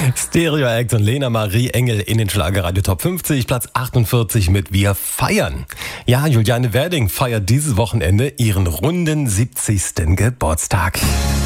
Stereo Act und Lena Marie Engel in den Schlagerradio Top 50, Platz 48 mit Wir feiern. Ja, Juliane Werding feiert dieses Wochenende ihren runden 70. Geburtstag.